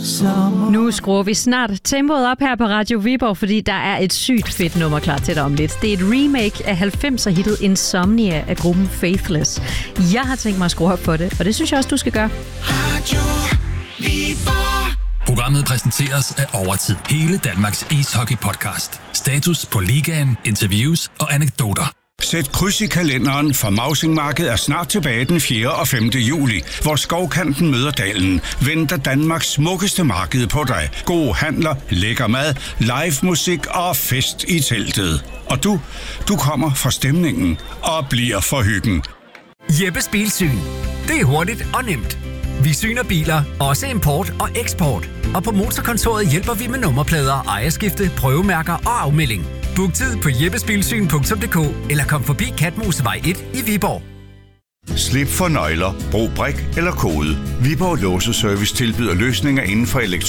Nu skruer vi snart tempoet op her på Radio Viborg, fordi der er et sygt fedt nummer klar til dig om lidt. Det er et remake af 90'er-hittet Insomnia af gruppen Faithless. Jeg har tænkt mig at skrue op på det, og det synes jeg også, du skal gøre. Radio Viborg. Programmet præsenteres af Overtid. Hele Danmarks ishockey-podcast. Status på ligaen, interviews og anekdoter. Sæt kryds i kalenderen, for Mausingmarkedet er snart tilbage den 4. og 5. juli, hvor Skovkanten møder Dalen. Venter Danmarks smukkeste marked på dig. Gode handler, lækker mad, live musik og fest i teltet. Og du kommer for stemningen og bliver for hyggen. Jeppes Bilsyn. Det er hurtigt og nemt. Vi syner biler, også import og eksport. Og på Motorkontoret hjælper vi med nummerplader, ejerskifte, prøvemærker og afmelding. Book tid på jeppesbilsyn.dk eller kom forbi Katmosvej 1 i Viborg. Slip for nøgler, brug brik eller kode. Viborg Låseservice tilbyder løsninger inden for